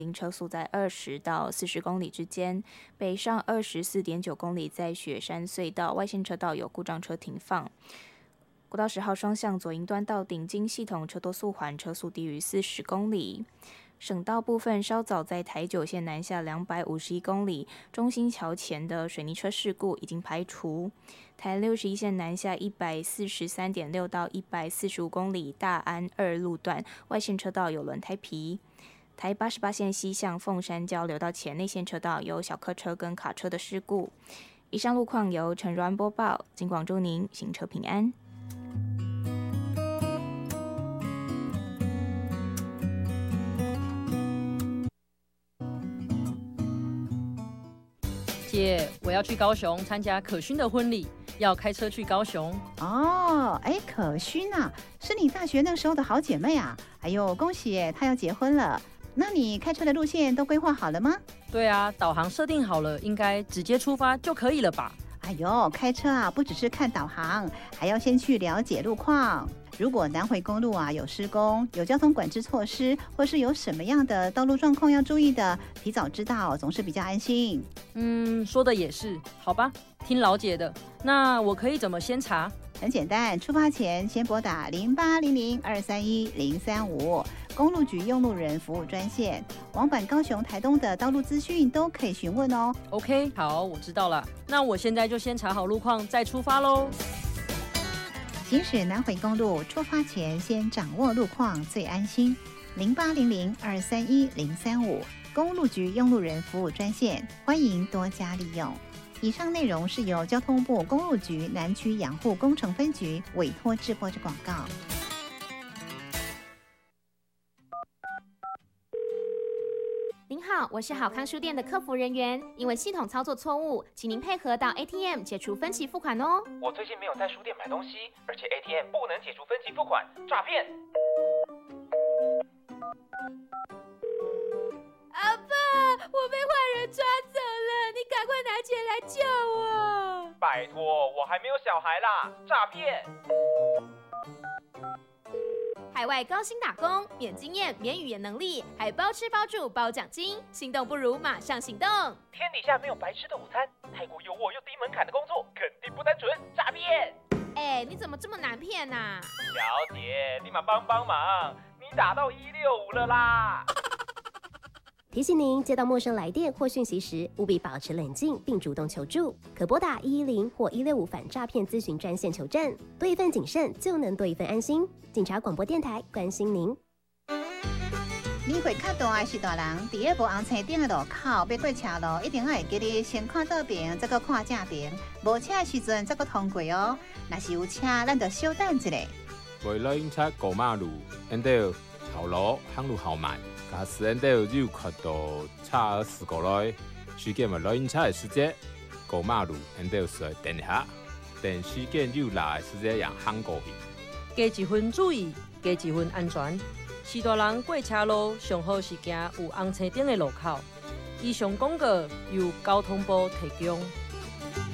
车速在20到40公里之间，北上24.9公里在雪山隧道外线车道有故障车停放。国道10号双向左营端到顶金系统车多速缓，车速低于40公里。省道部分稍早在台九线南下251公里，中兴桥前的水泥车事故已经排除。台61线南下143.6到145公里，大安2路段外线车道有轮胎皮。台88线西向凤山交流道前内线车道有小客车跟卡车的事故。以上路况由陈如安播报，警广祝您行车平安。 姐，我要去高雄参加可勋的婚礼，要开车去高雄。 哦，可勋啊，是你大学那时候的好姐妹啊！哎呦，恭喜耶，她要结婚了。那你开车的路线都规划好了吗？ 对啊，导航设定好了，应该直接出发就可以了吧？ 哎呦，开车啊，不只是看导航，还要先去了解路况。如果南回公路啊有施工、有交通管制措施，或是有什么样的道路状况要注意的，提早知道总是比较安心。 说的也是，好吧，听老姐的。那我可以怎么先查？ 很简单，出发前先拨打0800-231-035公路局用路人服务专线，往返高雄、台东的道路资讯都可以询问哦。 OK， 好，我知道了。那我现在就先查好路况，再出发喽。 行驶南回公路，出发前先掌握路况最安心。0800-231-035公路局用路人服务专线，欢迎多加利用。以上内容是由交通部公路局南区养护工程分局委托制播之广告。 您好，我是好康书店的客服人员，因为系统操作错误，请您配合到 ATM 解除分期付款哦。 我最近没有在书店买东西，而且 ATM 不能解除分期付款，诈骗！ 阿爸，我被坏人抓走了，你赶快拿钱来救我！ 拜托，我还没有小孩啦，诈骗！ 海外高薪打工，免经验、免语言能力，还包吃包住包奖金，心动不如马上行动！ 天底下没有白吃的午餐，太过诱惑又低门槛的工作，肯定不单纯，诈骗！ 你怎么这么难骗啊？ 小姐，立马帮忙，你打到165了啦！ 提醒您，接到陌生来电或讯息时，务必保持冷静并主动求助，可拨打110或165反诈骗咨询专线求证。多一份谨慎，就能多一份安心。警察广播电台关心您。 年岁较大的是大人，伫咧无红青顶的路口要过车路，一定要会记得先看倒边，再搁看正边。无车的时阵再搁通过哦。若是有车，咱就稍等一下。 为了警察过马路，因着头路行路好慢。假使因到有看到车事故来，事件为了警察的时间过马路，因到需要等一下，等事件有来的时间让行过去。 加一分注意，加一分安全。是大人过车路，上好是行有红青灯的路口。以上广告由交通部提供。